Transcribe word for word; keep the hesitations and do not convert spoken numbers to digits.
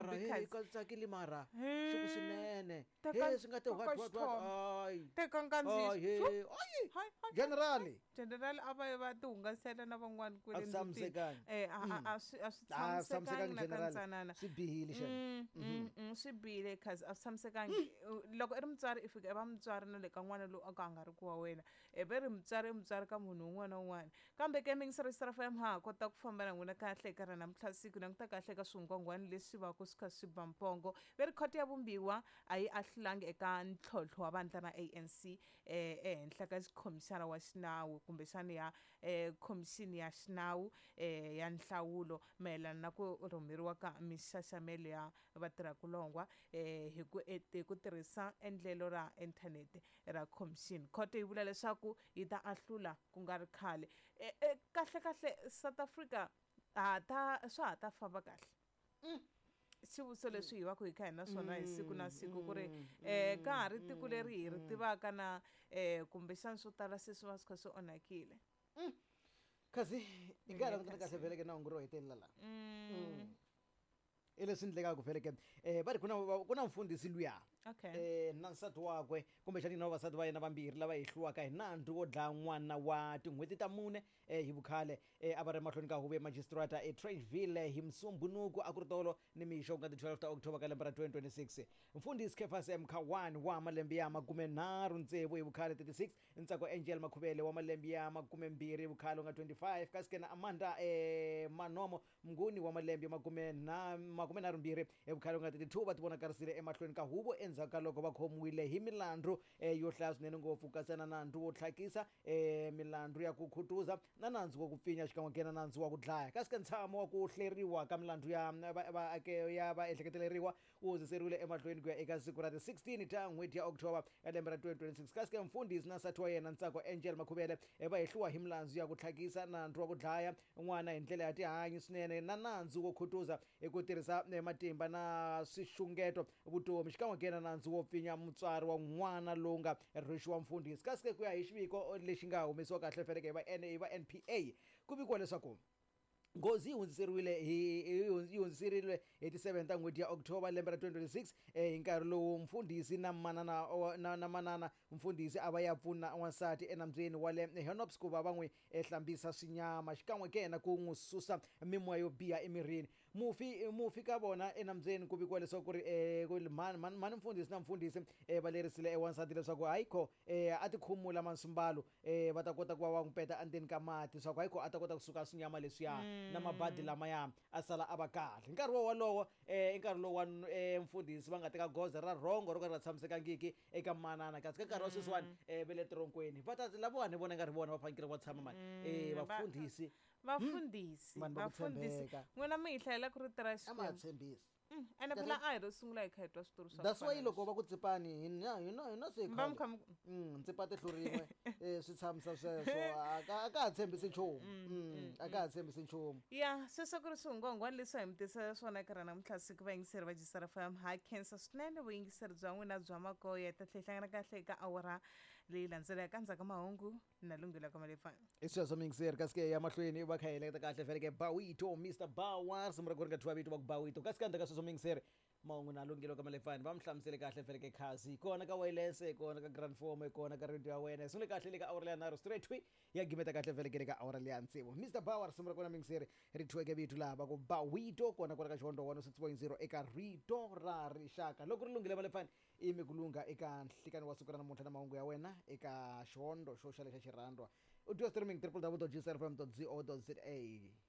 mara hey ka tsakile mara swi swinene hey swi nga te what what what ay teka nkandziyiso ay generally general aba va ti hungasela na van'wana kwele ndzi eh a swi tshamisekangi na kantsanana swi bihile xana swi bihile cause a swi tshamisekangi loko i ri mutswari i fika i va mutswari na le ka n'wana loyi a ka a nga ri ku wa wena i ve ri mutswari i mutswari ka munhu un'wana na un'wana kambe ke mingisirisa F M ha kota ku famba na n'wina kahle eka rana mtlhasiku na nguta kahle ka swingwangwani leswi va ku swi kha swi bampongo ve ri khoti ya vumbiwa a yi ahlulangi eka ntlhontlho wa vandla na A N C eh ehenhla ka khomixara wa xinawu kumbe xana ya eh khomixini ya xinawu eh ya nhlawulo mayelana na ku rhumeriwa ka mixaxamelo ya vatirhakulongwa eh hi ku hi ku tirhisa endlelo ra inthanete ra khomixini khoto yi vula leswaku yi ta ahlula ku nga ri khale kahle kahle South Africa ha ta swa ha ta famba kahle xivutiso leswi hi va ku hi kha hi na swona hi siku na siku ku ri um ka ha ri tiko leri hi ri tivaka na um kumbexana swo tala se swi va swi kha swi onhakile kasi hi nga langutana kahle vhele ke na hungu ro hetelela la i leswi endlekaka vhele ke um va ri ku na mfundhisi luya okay na nsati wakwe kumbexani na vavasati va yena vambirhi lava hi hluwaka hi nandzu wo dlaya n'wana wa tin'hweti ta mune hi vukhale a va ri mahlweni ka huvo ya magistrata eTrangeville hi Musumbunuku a ku ri tolo ni mixo ku nga ti twelve ta October ka lembe ra twenty twenty-six mfundhisi Caiphas Mkhawani wa malembe ya makumenharhu ntsevu hi vukhale thirty-six Ntsako Angel Makhuvele wa malembe ya makumembirhi hi vukhale nga twenty-five kasi ke na Amanda Manomo Mnguni wa malembe ya makumenharhu mbirhi hi vukhale nga thirty-two va ti vonakarisile emahlweni ka huvo endzhaku loko va khomiwile hi milandru yo hlaya swinene ngopfu kasi na nandzu wo tlhakisa milandru ya ku khutuza na nandzu wo ku pfinya xikan'we ke na nandzu wa ku dlaya kasi ke ntshamo wa ku hleriwa ka milandru ya vaake ya vaehleketeleriwa wu hundziseriwile emahlweni ku ya eka siku ra ti-sixteen ta n'hweti ya October ya lembe ra twenty twenty-six kasi ke mfundhisi na nsati wa yena Ntsako Angel Makhuvele va hehliwa hi milandzu ya ku tlhakisa nandzu wa ku dlaya n'wana hi ndlela ya tihanyi swinene na nandzu wo khutuza hi ku tirhisa matimba na swixungeto vutomi xikan'we ke na nandzu wo pfinya mutswari wa n'wana lowu nga rixiwa mfundhisi kasi ke ku ya hi xiviko lexi nga humesiwa kahle feleke hi va N P A ku vikiwa leswaku ngozi yi hundziseriwile hi hundziseriwile hi ti seven ta n'hweti ya October lembe ra twenty twenty-six hi nkarhi lowu mfundhisi na manana na manana mfundhisi a va ya pfuna n'wansati enambyeni wa le Henops ku va va n'wi hlambisa swinyama xikan'we ke na ku n'wi susa mimoya yo biha emirini mufi mufi ka vona enambyeni ku vikiwa leswaku ku ri mani mfundhisi na mfundhisi va lerisile ewansati leswaku hayikho a ti khumula mansumbalo va ta kota ku va va n'wi peta endzeni ka mati leswaku hayikho a ta kota ku suka swinyama leswiya na mabadi lamaya asala aba kahle nkarhi wo wolowo eh nkarhi lowu mfundhisi va nga teka goza ra rhongo ro ka ra tshamisekangiki eka manana kasi ka nkarhi wa sweswiwani ve le tironkweni va ta lavawani vona nga ri vona va fanekele va tshama mani eh vafundhisi vafundhisi vafundhisi n'wina mi hi hlayela ku ri tirha xikwembu ama tshembisi ene phela a hi ro sungula hi kha hi twa switori swa that's why loko va ku tsipani hina hina hina se khale mm tsipa tihlo rin'we eh swi tshamisa sweswo a ka ha tshembisi nchumu mm a ka ha tshembisi nchumu ya sweswo ku ri swingwangwani leswi hi mitisa swona eka rana mtlhasiku va yingiseri va Jisara F M ha cancer swinene vuyingiseri bya n'wina bya makoya hi ta tlhehlangana kahle eka awara leyi landzelaka ndzhaku ka mahungu na lungela ka malefana i sweswo mingiseri kasi ke ya mahlweni va kha hi heleketa kahle feleke Bawito Mister Bawar simra ku ri nga thuva vito va ku Bawito kasi ka ndaka sweswo mingiseri mahungu na lungelo ka malefana va mhlamusele kahle feleke khasi kona ka wireless kona ka grand form kona ka radio ya wena sungule kahle le ka awara ya naro straight twi ya gimeta kahle feleke le ka awara le ya ntsevu Mister Bawar simra kona mingiseri ri thuweke vito lava ku Bawito kona kona ka xondo one oh six point zero eka rito ra rixaka loko ri lungile malefana i mi kulunga eka nhlikani wa siku ra namuntlha na mahungu ya wena eka xondo xo xa lexa xirhandwa u twa streaming w w w dot jisarfm dot co dot za